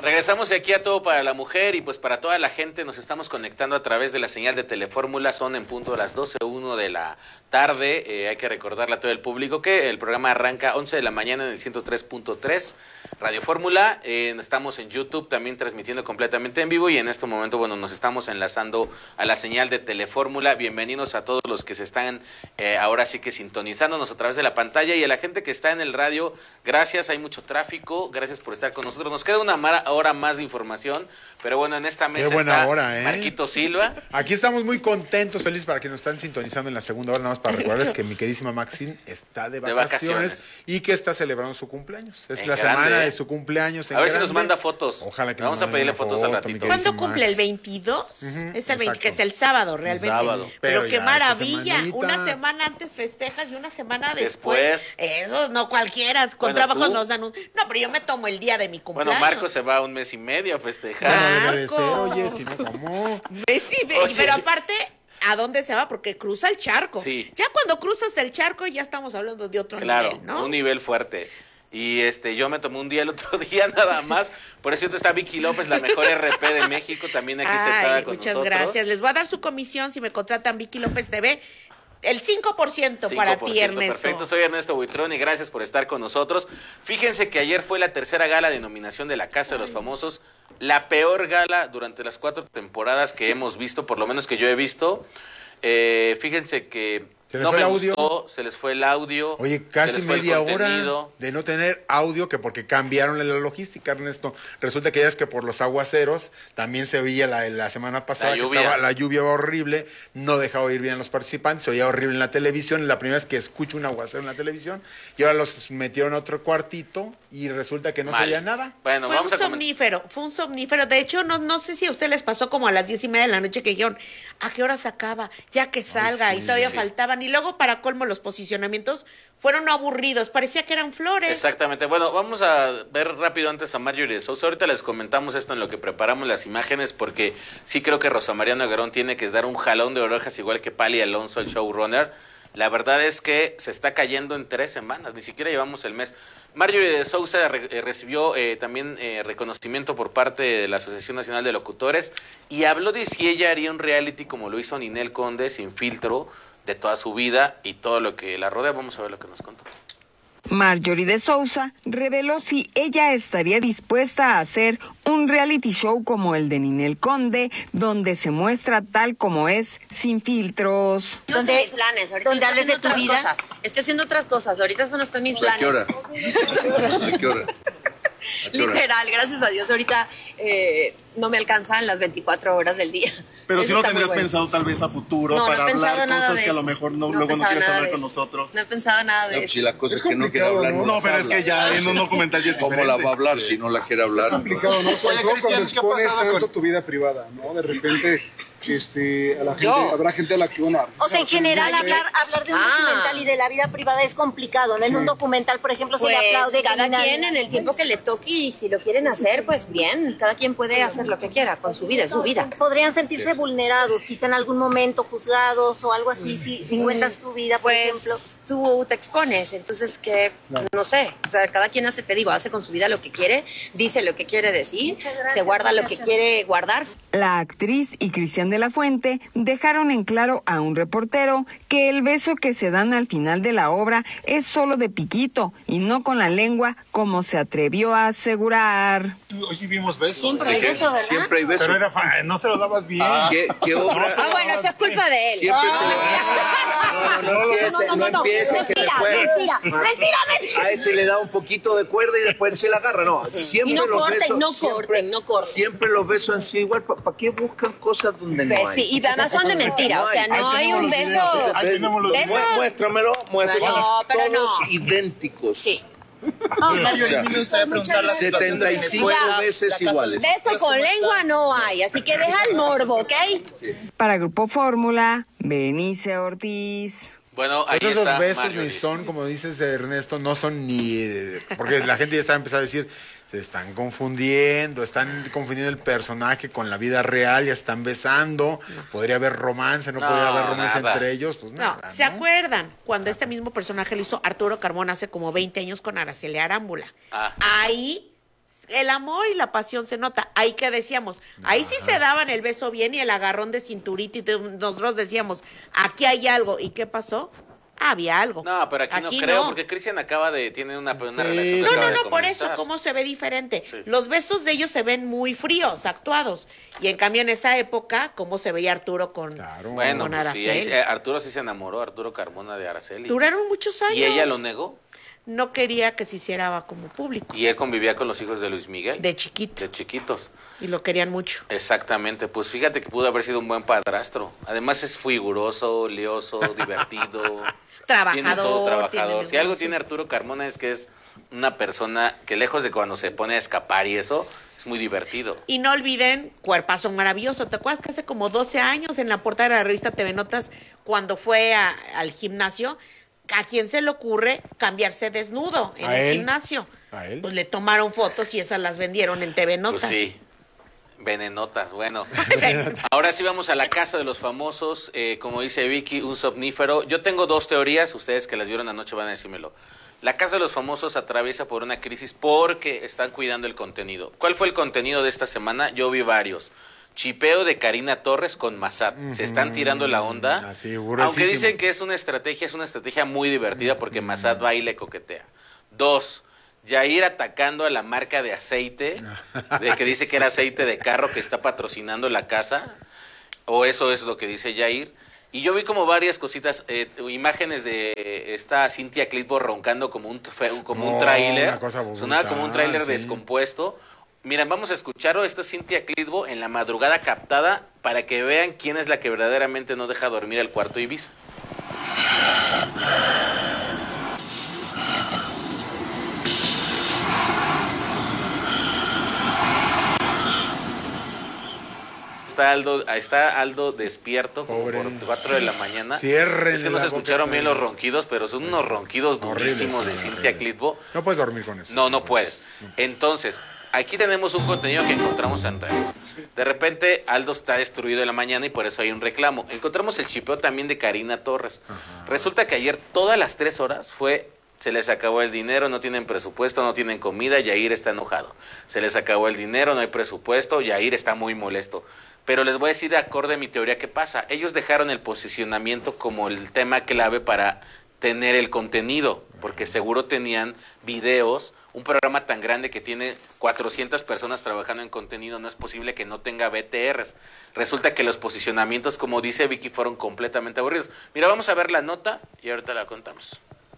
Regresamos aquí a Todo para la Mujer y pues para toda la gente nos estamos conectando a través de la señal de Telefórmula. Son en punto de las 12:01 de la tarde. Hay que recordarle a todo el público que el programa arranca 11 de la mañana en el 103.3 Radio Fórmula. Estamos en YouTube también transmitiendo completamente en vivo y en este momento, bueno, nos estamos enlazando a la señal de Telefórmula. Bienvenidos a todos los que se están ahora sí que sintonizándonos a través de la pantalla y a la gente que está en el radio. Gracias, hay mucho tráfico. Gracias por estar con nosotros. Nos queda una hora más de información, pero bueno, en esta mesa está Marquito Silva. Aquí estamos muy contentos, felices para que nos están sintonizando en la segunda hora, nada más para recordarles que mi queridísima Maxine está de vacaciones y que está celebrando su cumpleaños. Es la semana de su cumpleaños. A ver si nos manda fotos. Ojalá que vamos a pedirle fotos al ratito. ¿Cuándo cumple? ¿El 22? Es el 20, que es el sábado realmente. Sábado. Pero qué maravilla. Una semana antes festejas y una semana después. Eso no cualquiera. Con trabajos nos dan un... No, pero yo me tomo el día de mi cumpleaños. Bueno, Marco se va un mes y medio a festejar. No debe de ser, oye, si no, ¿cómo? Pero aparte, ¿a dónde se va? Porque cruza el charco. Sí. Ya cuando cruzas el charco ya estamos hablando de otro nivel, ¿no? Claro, un nivel fuerte. Y yo me tomé un día el otro día nada más. Por eso está Vicky López, la mejor RP de México, también aquí sentada con nosotros. Muchas gracias. Les voy a dar su comisión si me contratan Vicky López TV. El 5% para ti, Ernesto. Perfecto, soy Ernesto Buitrón y gracias por estar con nosotros. Fíjense que ayer fue la tercera gala de nominación de la Casa de los Famosos, la peor gala durante las 4 temporadas que hemos visto, por lo menos que yo he visto. Fíjense que no me gustó, se les fue el audio. Oye, casi media hora de no tener audio, que porque cambiaron la logística, Ernesto. Resulta que ya es que por los aguaceros también se oía la semana pasada la lluvia horrible, no dejaba oír bien a los participantes, se oía horrible en la televisión, la primera vez que escucho un aguacero en la televisión, y ahora los metieron a otro cuartito y resulta que no se oía nada. Bueno, fue un somnífero. De hecho, no sé si a usted les pasó como a las 10:30 de la noche que dijeron, ¿a qué hora se acaba? Ya que salga, y todavía faltaban. Y luego, para colmo, los posicionamientos fueron aburridos, parecía que eran flores. Exactamente. Bueno, vamos a ver rápido antes a Marjorie de Sousa. Ahorita les comentamos esto en lo que preparamos las imágenes, porque sí creo que Rosa María Noguerón tiene que dar un jalón de orejas, igual que Pali Alonso, el showrunner. La verdad es que se está cayendo en 3 semanas, ni siquiera llevamos el mes. Marjorie de Sousa recibió también reconocimiento por parte de la Asociación Nacional de Locutores y habló de si ella haría un reality como lo hizo Ninel Conde, sin filtro, de toda su vida y todo lo que la rodea. Vamos a ver lo que nos contó. Marjorie de Sousa reveló si ella estaría dispuesta a hacer un reality show como el de Ninel Conde, donde se muestra tal como es, sin filtros. Yo sé mis planes, ahorita estoy haciendo otras cosas. Estoy haciendo otras cosas, ahorita eso no están mis planes. ¿A qué hora? Literal, gracias a Dios, ahorita no me alcanzan las 24 horas del día. Pero si no tendrías pensado tal vez a futuro para hablar cosas que a lo mejor luego no quieres hablar con nosotros. No he pensado nada de eso. Si la cosa es que no quiere hablar, no, pero es que ya en un documental ya es diferente. ¿Cómo la va a hablar si no la quiere hablar? Es complicado, ¿no? Sobre todo cuando expones tanto tu vida privada, ¿no? De repente... a la gente, habrá gente a la que uno... O sea, en general, hablar de un documental y de la vida privada es complicado, ¿no? Sí. En un documental, por ejemplo, se le aplaude... Cada quien en el tiempo que le toque, y si lo quieren hacer, pues bien, cada quien puede hacer lo que quiera con su vida, es su vida. Podrían sentirse vulnerados, quizá en algún momento juzgados o algo así, si cuentas tu vida, por ejemplo. Tú te expones, entonces que, no sé, o sea, cada quien hace con su vida lo que quiere, dice lo que quiere decir, se guarda lo que quiere guardarse. La actriz y Cristian de la Fuente dejaron en claro a un reportero que el beso que se dan al final de la obra es solo de piquito y no con la lengua, como se atrevió a asegurar. Hoy sí vimos besos. Siempre hay beso, ¿verdad? Siempre hay beso. Pero no se lo dabas bien. ¿Qué obra? Bueno, eso es culpa de él. Siempre se le... No empiece que después... Mentira. A este le da un poquito de cuerda y después se la agarra. No, siempre los besos... No corten. Siempre los besos han sido igual. ¿Para qué buscan cosas donde no hay? Sí, y además son de mentira, o sea, no hay un beso. Muéstramelo. No, pero no. Todos idénticos. Sí. O sea, 75 veces iguales. Beso con lengua no hay, así que deja el morbo, ¿ok? Sí. Para Grupo Fórmula, Berenice Ortiz. Bueno, ahí esos está dos besos Marjorie. ni son, como dices Ernesto, no son ni... porque la gente ya está empezando a decir, se están confundiendo el personaje con la vida real, ya están besando, podría haber romance, no podría haber romance entre ellos, pues nada. ¿Se acuerdan cuando este mismo personaje lo hizo Arturo Carmona hace como 20 años con Araceli Arámbula? Ahí el amor y la pasión se nota. Ahí que decíamos, ahí sí se daban el beso bien y el agarrón de cinturito y nosotros decíamos, aquí hay algo. ¿Y qué pasó? Había algo. No, pero aquí no creo, porque Cristian tiene una relación. No, por eso, ¿cómo se ve diferente? Sí. Los besos de ellos se ven muy fríos, actuados. Y en cambio en esa época, ¿cómo se veía Arturo con Araceli? Sí, Arturo sí se enamoró, Arturo Carmona de Araceli. Duraron muchos años. ¿Y ella lo negó? No quería que se hiciera como público. Y él convivía con los hijos de Luis Miguel. De chiquitos. Y lo querían mucho. Exactamente. Pues fíjate que pudo haber sido un buen padrastro. Además es figuroso, lioso, divertido. Trabajador. Si algo tiene Arturo Carmona es que es una persona que lejos de cuando se pone a escapar y eso, es muy divertido. Y no olviden, Cuerpazo Maravilloso. ¿Te acuerdas que hace como 12 años en la portada de la revista TV Notas, cuando fue al gimnasio, ¿a quién se le ocurre cambiarse desnudo en el gimnasio? ¿A él? Pues le tomaron fotos y esas las vendieron en TV Notas. Pues sí. Venenotas, bueno. Ahora sí vamos a la casa de los famosos. Como dice Vicky, un somnífero. Yo tengo 2 teorías, ustedes que las vieron anoche van a decírmelo. La casa de los famosos atraviesa por una crisis porque están cuidando el contenido. ¿Cuál fue el contenido de esta semana? Yo vi varios. Chipeo de Karina Torres con Massad. Se están tirando la onda. Aunque dicen que es una estrategia muy divertida porque Massad va y le coquetea. 2. Yair atacando a la marca de aceite, de que dice que era aceite de carro que está patrocinando la casa, o eso es lo que dice Yair. Y yo vi como varias cositas, imágenes de esta Cynthia Clitbo roncando como un tráiler, sonaba como un tráiler descompuesto. Miren, vamos a escucharlo, esto es Cynthia Clitbo en la madrugada captada, para que vean quién es la que verdaderamente no deja dormir el cuarto Ibiza. Está Aldo despierto como por 4 de la mañana. Cierren. Es que no se escucharon bien los ronquidos, pero son unos ronquidos durísimos de Cynthia Clitbo. No puedes dormir con eso. No puedes. Entonces, aquí tenemos un contenido que encontramos en redes. De repente, Aldo está destruido en la mañana y por eso hay un reclamo. Encontramos el chipeo también de Karina Torres. Resulta que ayer todas las 3 horas se les acabó el dinero, no tienen presupuesto, no tienen comida, Yair está enojado. Se les acabó el dinero, no hay presupuesto, Yair está muy molesto. Pero les voy a decir de acorde a mi teoría qué pasa. Ellos dejaron el posicionamiento como el tema clave para tener el contenido, porque seguro tenían videos. Un programa tan grande que tiene 400 personas trabajando en contenido, no es posible que no tenga BTRs. Resulta que los posicionamientos, como dice Vicky, fueron completamente aburridos. Mira, vamos a ver la nota y ahorita la contamos.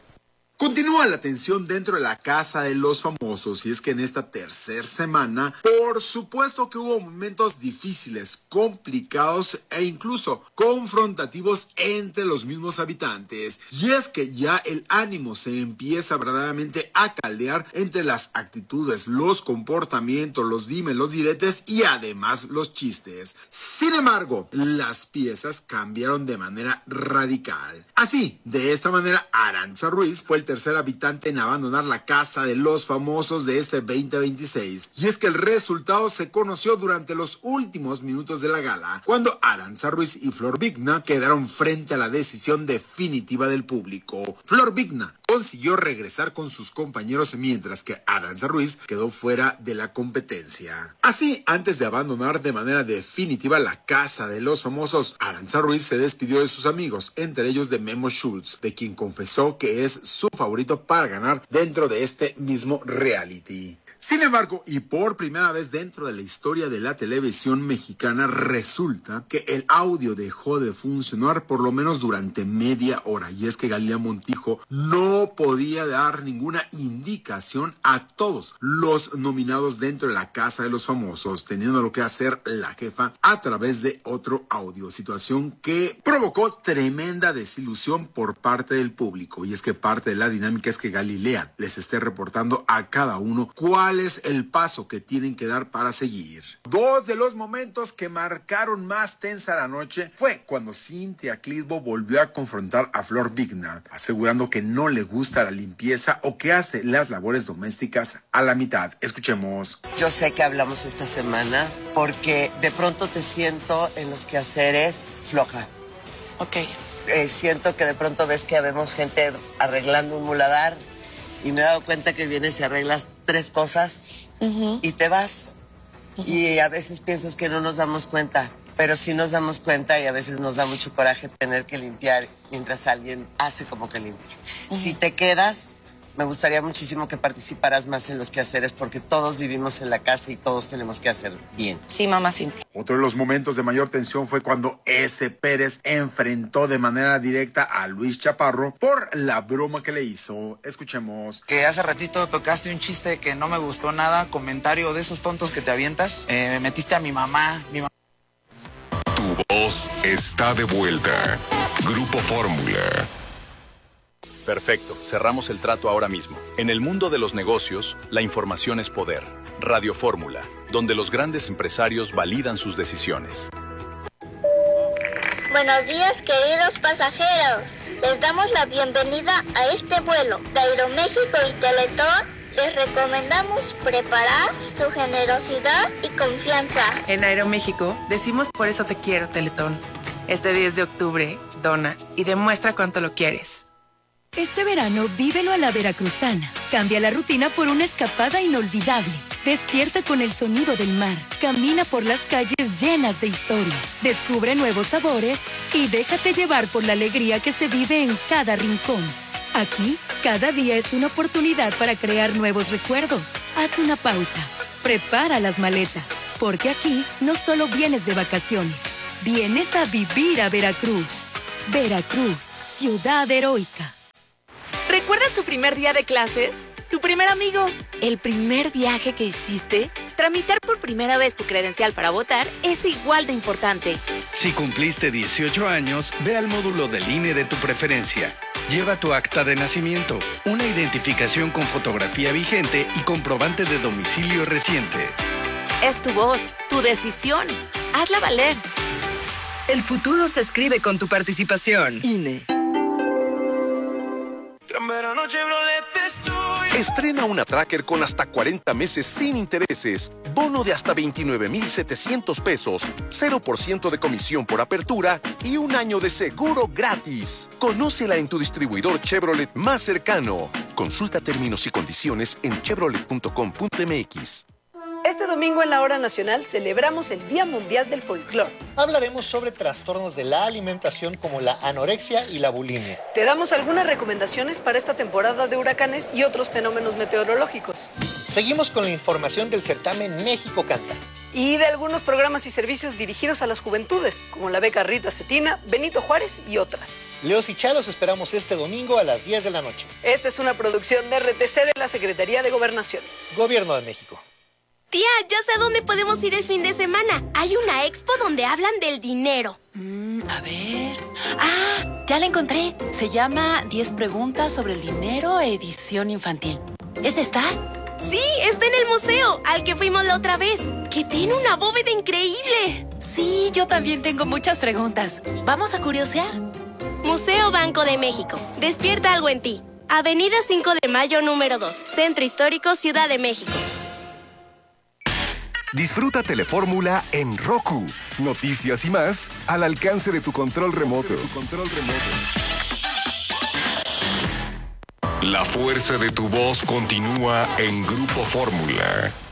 Continúa la tensión dentro de la casa de los famosos, y es que en esta tercera semana, por supuesto que hubo momentos difíciles, complicados e incluso confrontativos entre los mismos habitantes. Y es que ya el ánimo se empieza verdaderamente a caldear entre las actitudes, los comportamientos, los dimes, los diretes y además los chistes. Sin embargo, las piezas cambiaron de manera radical. Así, de esta manera, Arantxa Ruiz fue el tercer habitante en abandonar la casa de los famosos de este 2026. Y es que el resultado se conoció durante los últimos minutos de la gala, cuando Arantxa Ruiz y Flor Vigna quedaron frente a la decisión definitiva del público. Flor Vigna consiguió regresar con sus compañeros, mientras que Arantxa Ruiz quedó fuera de la competencia. Así, antes de abandonar de manera definitiva la casa de los famosos, Arantxa Ruiz se despidió de sus amigos, entre ellos de Memo Schultz, de quien confesó que es su favorito para ganar dentro de este mismo reality. Sin embargo, y por primera vez dentro de la historia de la televisión mexicana, resulta que el audio dejó de funcionar por lo menos durante media hora. Y es que Galilea Montijo no podía dar ninguna indicación a todos los nominados dentro de la casa de los famosos, teniendo lo que hacer la jefa a través de otro audio. Situación que provocó tremenda desilusión por parte del público. Y es que parte de la dinámica es que Galilea les esté reportando a cada uno cuál es el paso que tienen que dar para seguir. 2 de los momentos que marcaron más tensa la noche fue cuando Cynthia Clitbo volvió a confrontar a Flor Vigna, asegurando que no le gusta la limpieza o que hace las labores domésticas a la mitad. Escuchemos. Yo sé que hablamos esta semana porque de pronto te siento en los quehaceres floja. Ok. Siento que de pronto ves que vemos gente arreglando un muladar y me he dado cuenta que vienes y arreglas 3 cosas y te vas. Y a veces piensas que no nos damos cuenta, pero sí nos damos cuenta y a veces nos da mucho coraje tener que limpiar mientras alguien hace como que limpia. Si te quedas, me gustaría muchísimo que participaras más en los quehaceres porque todos vivimos en la casa y todos tenemos que hacer bien. Sí, mamá, sí. Otro de los momentos de mayor tensión fue cuando S. Pérez enfrentó de manera directa a Luis Chaparro por la broma que le hizo. Escuchemos. Que hace ratito tocaste un chiste que no me gustó nada, comentario de esos tontos que te avientas. Me metiste a mi mamá. Tu voz está de vuelta. Grupo Fórmula. Perfecto, cerramos el trato ahora mismo. En el mundo de los negocios, la información es poder. Radio Fórmula, donde los grandes empresarios validan sus decisiones. Buenos días, queridos pasajeros. Les damos la bienvenida a este vuelo de Aeroméxico y Teletón. Les recomendamos preparar su generosidad y confianza. En Aeroméxico decimos por eso te quiero, Teletón. Este 10 de octubre, dona y demuestra cuánto lo quieres. Este verano, vívelo a la veracruzana. Cambia la rutina por una escapada inolvidable. Despierta con el sonido del mar. Camina por las calles llenas de historia. Descubre nuevos sabores y déjate llevar por la alegría que se vive en cada rincón. Aquí, cada día es una oportunidad para crear nuevos recuerdos. Haz una pausa. Prepara las maletas. Porque aquí no solo vienes de vacaciones. Vienes a vivir a Veracruz. Veracruz, ciudad heroica. ¿Recuerdas tu primer día de clases? ¿Tu primer amigo? ¿El primer viaje que hiciste? Tramitar por primera vez tu credencial para votar es igual de importante. Si cumpliste 18 años, ve al módulo del INE de tu preferencia. Lleva tu acta de nacimiento, una identificación con fotografía vigente y comprobante de domicilio reciente. Es tu voz, tu decisión. Hazla valer. El futuro se escribe con tu participación. INE. Estrena una Tracker con hasta 40 meses sin intereses, bono de hasta 29,700 pesos, 0% de comisión por apertura y un año de seguro gratis. Conócela en tu distribuidor Chevrolet más cercano. Consulta términos y condiciones en chevrolet.com.mx. Este domingo en la Hora Nacional celebramos el Día Mundial del Folclor. Hablaremos sobre trastornos de la alimentación como la anorexia y la bulimia. Te damos algunas recomendaciones para esta temporada de huracanes y otros fenómenos meteorológicos. Seguimos con la información del certamen México Canta. Y de algunos programas y servicios dirigidos a las juventudes, como la beca Rita Cetina, Benito Juárez y otras. Leos y Chalos esperamos este domingo a las 10 de la noche. Esta es una producción de RTC de la Secretaría de Gobernación. Gobierno de México. Tía, ya sé dónde podemos ir el fin de semana. Hay una expo donde hablan del dinero. A ver... ¡Ah! Ya la encontré. Se llama 10 preguntas sobre el dinero, edición infantil. ¿Es esta? Sí, está en el museo, al que fuimos la otra vez. Que tiene una bóveda increíble. Sí, yo también tengo muchas preguntas. ¿Vamos a curiosear? Museo Banco de México. Despierta algo en ti. Avenida 5 de Mayo, número 2. Centro Histórico, Ciudad de México. Disfruta Telefórmula en Roku. Noticias y más al alcance de tu control remoto. La fuerza de tu voz continúa en Grupo Fórmula.